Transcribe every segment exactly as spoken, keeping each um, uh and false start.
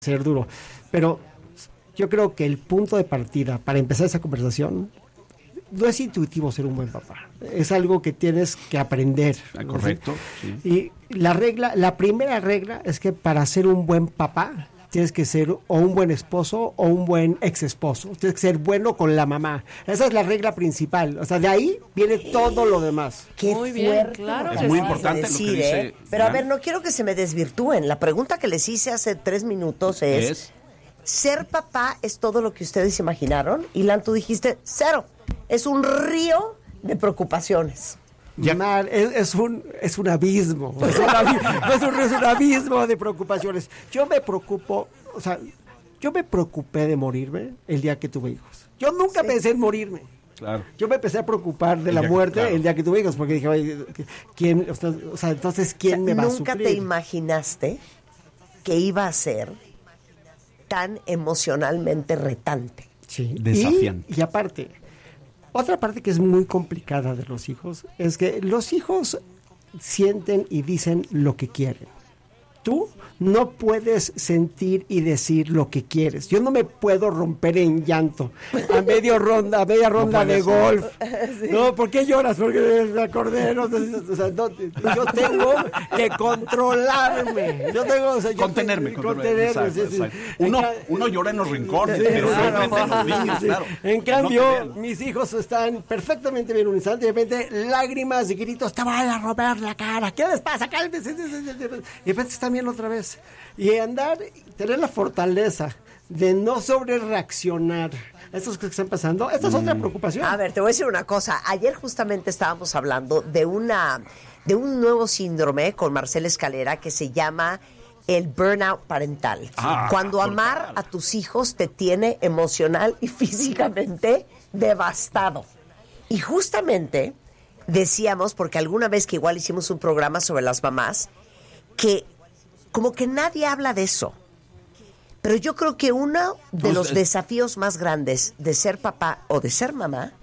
ser duro, pero yo creo que el punto de partida para empezar esa conversación no es intuitivo ser un buen papá, es algo que tienes que aprender. Ah, correcto. ¿Sí? Sí. Y la regla, la primera regla es que para ser un buen papá tienes que ser o un buen esposo o un buen ex esposo, tienes que ser bueno con la mamá, esa es la regla principal, o sea, de ahí viene todo lo demás. Qué muy fuerte, bien, claro. Es muy importante decir, lo que dice. ¿eh? Pero a ver, no quiero que se me desvirtúen. La pregunta que les hice hace tres minutos es, ¿Es? ¿ser papá es todo lo que ustedes imaginaron? Y Lan, tú dijiste, cero. Es un río de preocupaciones. Llamar, es, es un es un abismo, es un abismo, es un, es un abismo de preocupaciones. Yo me preocupo, o sea, yo me preocupé de morirme el día que tuve hijos. Yo nunca Sí. pensé en morirme. Claro. Yo me empecé a preocupar de El la día que- muerte claro. el día que tuve hijos, porque dije, oye, ¿quién, o sea, o sea, entonces quién O sea, me va a ¿nunca suplir? te imaginaste que iba a ser tan emocionalmente retante? Sí. Desafiante. Y, y aparte, otra parte que es muy complicada de los hijos es que los hijos sienten y dicen lo que quieren. Tú no puedes sentir y decir lo que quieres. Yo no me puedo romper en llanto a medio ronda, a media ronda de golf. No, ¿por qué lloras? Porque me acordé. No, o sea, no, yo tengo que controlarme. Yo tengo, o sea, yo Contenerme, tengo- contenerme, exacto, sí, sí. exacto. Uno, En ca- uno llora en los rincones, Sí, pero no claro. enfrente de los niños, Sí. claro. En No cambio, te vean. mis hijos están perfectamente bien unizados. De repente, lágrimas y gritos, te van a romper la cara. ¿Qué les pasa? Cálmense. Y de repente están bien otra vez. Y andar, tener la fortaleza de no sobre reaccionar a estos que están pasando, esta es otra preocupación. A ver, te voy a decir una cosa. Ayer justamente estábamos hablando de una de un nuevo síndrome con Marcela Escalera que se llama el burnout parental. Ah, Cuando amar brutal. a tus hijos te tiene emocional y físicamente devastado. Y justamente decíamos, porque alguna vez que igual hicimos un programa sobre las mamás, que como que nadie habla de eso. Pero yo creo que uno de Pues, los eh, desafíos más grandes de ser papá o de ser mamá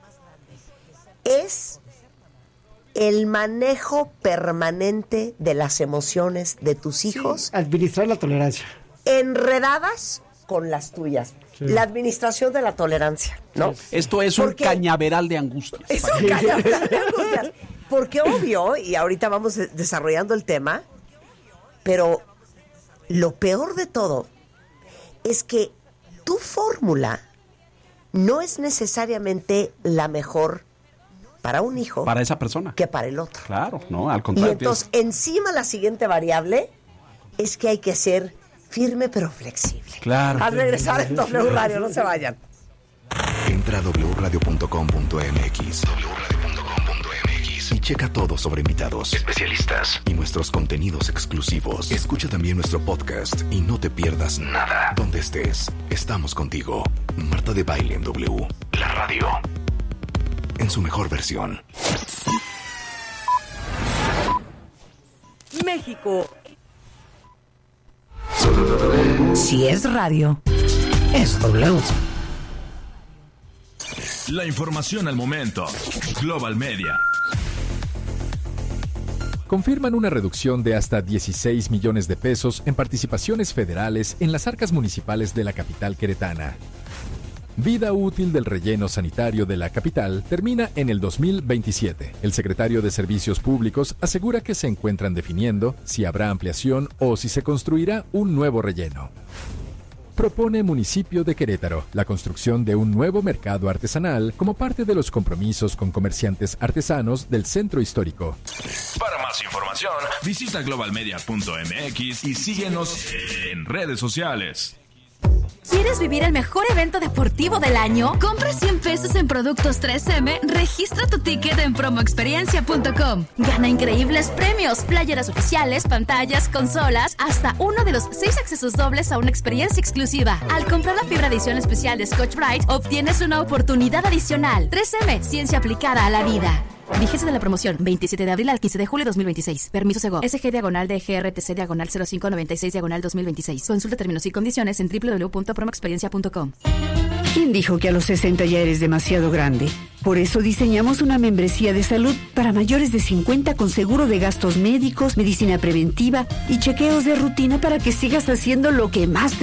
es el manejo permanente de las emociones de tus hijos, Administrar la tolerancia. enredadas con las tuyas. Sí. La administración de la tolerancia, ¿no? Esto es un Porque- cañaveral de angustias. Es un cañaveral de angustias. Porque obvio, y ahorita vamos de- desarrollando el tema, pero lo peor de todo es que tu fórmula no es necesariamente la mejor para un hijo Para esa persona. que para el otro. Claro, no, al Y contrario. entonces, encima la siguiente variable es que hay que ser firme pero flexible. Claro. Al regresar en W Radio, no se vayan. Entra a doble u radio punto com punto m x doble u radio punto com punto m x y checa todo sobre invitados, especialistas y nuestros contenidos exclusivos. Escucha también nuestro podcast y no te pierdas nada. Donde estés, estamos contigo. Marta de Baile en W, la radio, en su mejor versión. México. Si es radio, es W. La información al momento. Global Media. Confirman una reducción de hasta dieciséis millones de pesos en participaciones federales en las arcas municipales de la capital queretana. Vida útil del relleno sanitario de la capital termina en el dos mil veintisiete. El secretario de Servicios Públicos asegura que se encuentran definiendo si habrá ampliación o si se construirá un nuevo relleno. Propone Municipio de Querétaro la construcción de un nuevo mercado artesanal como parte de los compromisos con comerciantes artesanos del centro histórico. Para más información, visita global media punto m x y síguenos en redes sociales. ¿Quieres vivir el mejor evento deportivo del año? Compra cien pesos en productos tres eme, registra tu ticket en promo experiencia punto com. Gana increíbles premios, playeras oficiales, pantallas, consolas, hasta uno de los seis accesos dobles a una experiencia exclusiva. Al comprar la fibra edición especial de Scotch-Brite, obtienes una oportunidad adicional. tres eme, ciencia aplicada a la vida. Vigencia de la promoción, veintisiete de abril al quince de julio de dos mil veintiséis. Permiso Segov. S G diagonal D G R T C diagonal cero cinco noventa y seis diagonal dos mil veintiséis. Consulta términos y condiciones en doble u doble u doble u punto promo experiencia punto com. ¿Quién dijo que a los sesenta ya eres demasiado grande? Por eso diseñamos una membresía de salud para mayores de cincuenta con seguro de gastos médicos, medicina preventiva y chequeos de rutina para que sigas haciendo lo que más te